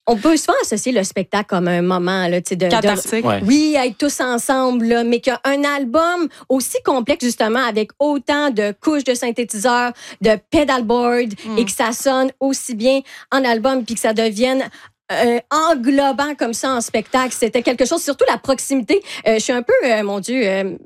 On peut souvent associer le spectacle comme un moment là, cathartique. Oui, être tous ensemble, là, mais qu'un album aussi complexe, justement, avec autant de couches de synthétiseurs, de pedalboard, et que ça sonne aussi bien en album, puis que ça devienne englobant comme ça en spectacle. C'était quelque chose, surtout la proximité. Je suis un peu, mon Dieu...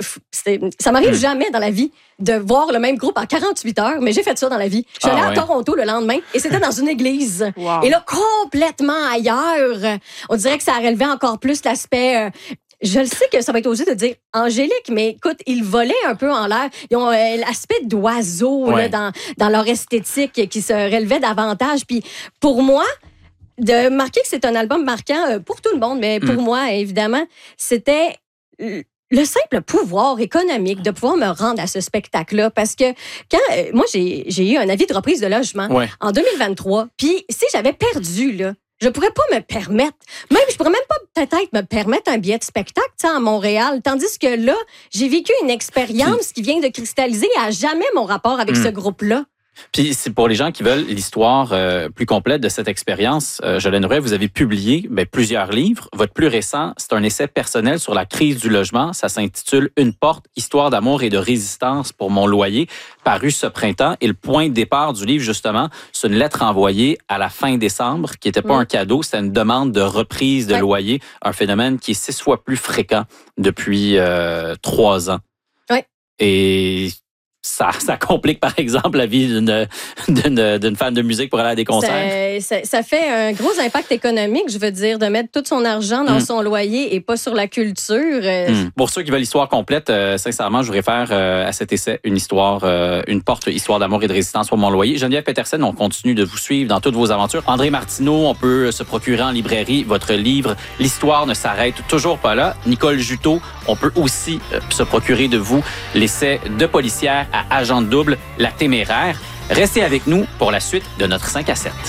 ça m'arrive jamais dans la vie de voir le même groupe en 48 heures, mais j'ai fait ça dans la vie. Je suis allée à Toronto le lendemain et c'était dans une église. Wow. Et là, complètement ailleurs, on dirait que ça relevait encore plus l'aspect... je le sais que ça va être osé de dire angélique, mais écoute, ils volaient un peu en l'air. Ils ont l'aspect d'oiseau là, dans leur esthétique qui se relevait davantage. Puis pour moi, de marquer que c'est un album marquant pour tout le monde, mais pour moi, évidemment, c'était... le simple pouvoir économique de pouvoir me rendre à ce spectacle-là. Parce que quand moi, j'ai eu un avis de reprise de logement en 2023, puis si j'avais perdu, là, je pourrais pas me permettre, je pourrais même pas peut-être me permettre un billet de spectacle à Montréal. Tandis que là, j'ai vécu une expérience qui vient de cristalliser à jamais mon rapport avec ce groupe-là. Puis c'est pour les gens qui veulent l'histoire plus complète de cette expérience, Jolene Rouet, vous avez publié plusieurs livres. Votre plus récent, c'est un essai personnel sur la crise du logement. Ça s'intitule « Une porte, histoire d'amour et de résistance pour mon loyer », paru ce printemps. Et le point de départ du livre, justement, c'est une lettre envoyée à la fin décembre, qui n'était pas un cadeau, c'était une demande de reprise de loyer, un phénomène qui est 6 fois plus fréquent depuis 3 ans. Oui. Et... Ça complique, par exemple, la vie d'une fan de musique pour aller à des concerts. Ça fait un gros impact économique, je veux dire, de mettre tout son argent dans son loyer et pas sur la culture. Pour ceux qui veulent l'histoire complète, sincèrement, je vous réfère à cet essai, une porte, histoire d'amour et de résistance pour mon loyer. Geneviève Petersen, on continue de vous suivre dans toutes vos aventures. André Martineau, on peut se procurer en librairie votre livre « L'histoire ne s'arrête toujours pas là ». Nicole Juteau, on peut aussi se procurer de vous l'essai de policière à agent double, La Téméraire. Restez avec nous pour la suite de notre 5 à 7.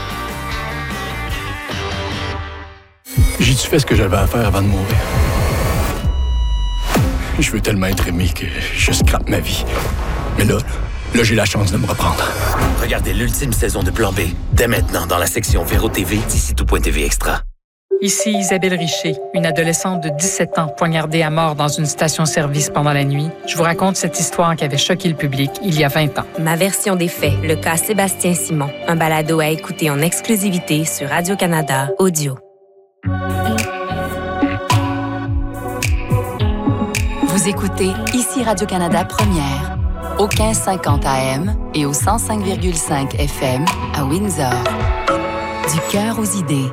J'ai-tu fait ce que j'avais à faire avant de mourir? Je veux tellement être aimé que je scrape ma vie. Mais là, j'ai la chance de me reprendre. Regardez l'ultime saison de Plan B, dès maintenant dans la section Véro TV d'ici tout.tv Extra. Ici Isabelle Richer, une adolescente de 17 ans poignardée à mort dans une station-service pendant la nuit. Je vous raconte cette histoire qui avait choqué le public il y a 20 ans. Ma version des faits, le cas Sébastien Simon. Un balado à écouter en exclusivité sur Radio-Canada Audio. Vous écoutez ici Radio-Canada Première, au 1550 AM et au 105,5 FM à Windsor. Du cœur aux idées.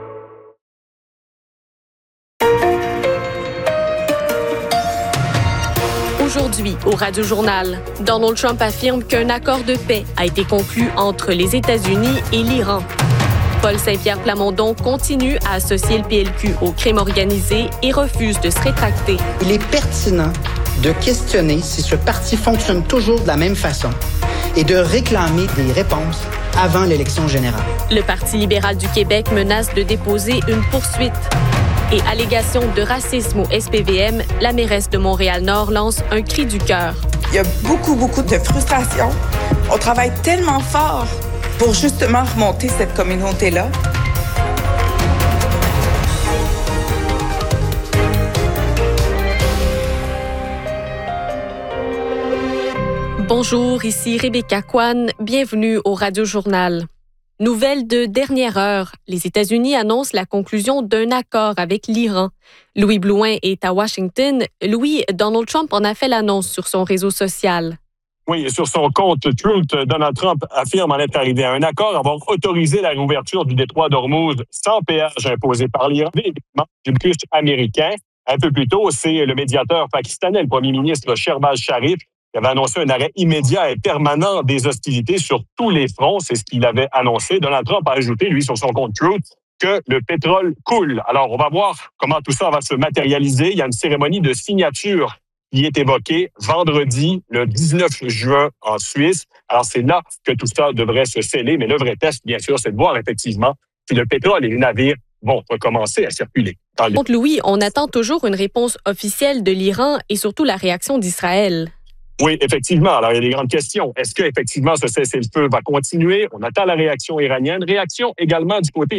Aujourd'hui, au Radio-Journal, Donald Trump affirme qu'un accord de paix a été conclu entre les États-Unis et l'Iran. Paul Saint-Pierre Plamondon continue à associer le PLQ au crime organisé et refuse de se rétracter. Il est pertinent de questionner si ce parti fonctionne toujours de la même façon et de réclamer des réponses avant l'élection générale. Le Parti libéral du Québec menace de déposer une poursuite. Et allégation de racisme au SPVM, la mairesse de Montréal-Nord lance un cri du cœur. Il y a beaucoup de frustration. On travaille tellement fort pour justement remonter cette communauté-là. Bonjour, ici Rebecca Kwan. Bienvenue au Radio-Journal. Nouvelle de dernière heure, les États-Unis annoncent la conclusion d'un accord avec l'Iran. Louis Blouin est à Washington. Louis, Donald Trump en a fait l'annonce sur son réseau social. Oui, sur son compte Truth, Donald Trump affirme en être arrivé à un accord, avoir autorisé la réouverture du détroit d'Ormuz sans péage imposé par l'Iran, évidemment, du blocus américain. Un peu plus tôt, c'est le médiateur pakistanais, le premier ministre Shehbaz Sharif, qui avait annoncé un arrêt immédiat et permanent des hostilités sur tous les fronts. C'est ce qu'il avait annoncé. Donald Trump a ajouté, lui, sur son compte Truth, que le pétrole coule. Alors, on va voir comment tout ça va se matérialiser. Il y a une cérémonie de signature qui est évoquée vendredi, le 19 juin, en Suisse. Alors, c'est là que tout ça devrait se sceller. Mais le vrai test, bien sûr, c'est de voir effectivement si le pétrole et les navires vont recommencer à circuler. Donc, Louis, on attend toujours une réponse officielle de l'Iran et surtout la réaction d'Israël. Oui, effectivement. Alors, il y a des grandes questions. Est-ce qu'effectivement ce cessez-le-feu va continuer? On attend la réaction iranienne. Réaction également du côté